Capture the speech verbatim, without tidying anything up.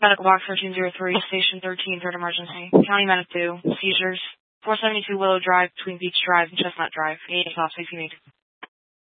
Medical box thirteen oh three, station thirteen, third emergency. County Medic two, seizures. four seventy-two Willow Drive between Beach Drive and Chestnut Drive. eight o'clock, if you need.